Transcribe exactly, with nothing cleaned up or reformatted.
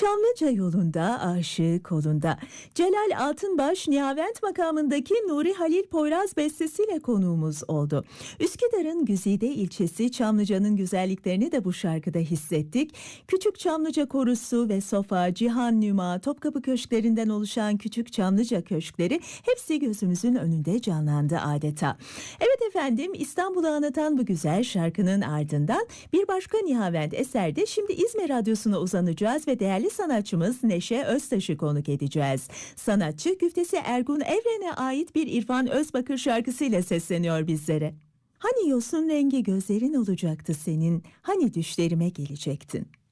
Çamlıca yolunda, aşığı kolunda. Celal Altınbaş, Nihavent makamındaki Nuri Halil Poyraz bestesiyle konuğumuz oldu. Üsküdar'ın Güzide ilçesi Çamlıca'nın güzelliklerini de bu şarkıda hissettik. Küçük Çamlıca Korusu ve Sofa, Cihan Nüma, Topkapı köşklerinden oluşan küçük Çamlıca köşkleri hepsi gözümüzün önünde canlandı adeta. Evet efendim, İstanbul'u anlatan bu güzel şarkının ardından bir başka Nihavent eserde şimdi İzmir Radyosu'na uzanacağız ve değerli sanatçımız Neşe Öztaş'ı konuk edeceğiz. Sanatçı güftesi Ergun Evren'e ait bir İrfan Özbakır şarkısıyla sesleniyor bizlere. Hani yosun rengi gözlerin olacaktı senin, hani düşlerime gelecektin.